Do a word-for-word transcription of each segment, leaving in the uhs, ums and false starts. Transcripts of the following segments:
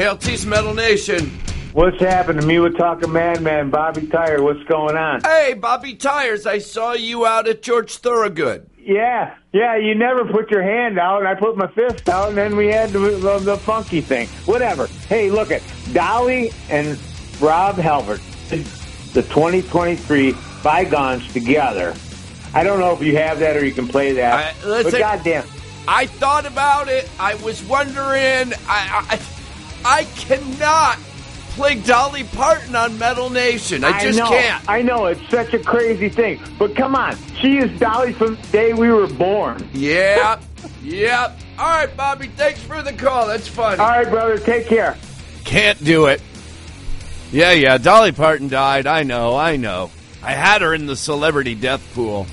K L T's Metal Nation. What's happened to me with Talking Madman, Bobby Tire? What's going on? Hey, Bobby Tires, I saw you out at George Thorogood. Yeah, yeah, you never put your hand out, and I put my fist out, and then we had the, the, the funky thing. Whatever. Hey, look at Dolly and Rob Halford, the twenty twenty-three Bygones together. I don't know if you have that or you can play that, I, listen, but goddamn. I thought about it. I was wondering. I, I, I cannot play Dolly Parton on Metal Nation. I just I know, can't. I know, it's such a crazy thing. But come on, she is Dolly from the day we were born. Yeah, yep. All right, Bobby, thanks for the call. That's funny. All right, brother, take care. Can't do it. Yeah, yeah, Dolly Parton died. I know, I know. I had her in the celebrity death pool.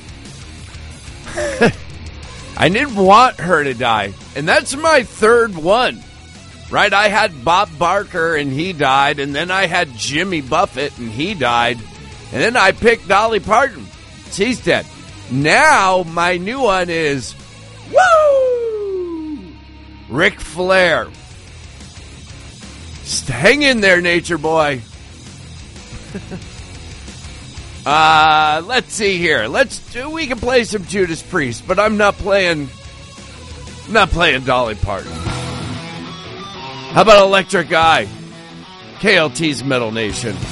I didn't want her to die. And that's my third one. Right, I had Bob Barker, and he died, and then I had Jimmy Buffett, and he died, and then I picked Dolly Parton. She's dead. Now, my new one is, woo! Ric Flair. Just hang in there, Nature Boy. uh, let's see here. Let's do, we can play some Judas Priest, but I'm not playing, I'm not playing Dolly Parton. How about Electric Eye? K L T's Metal Nation.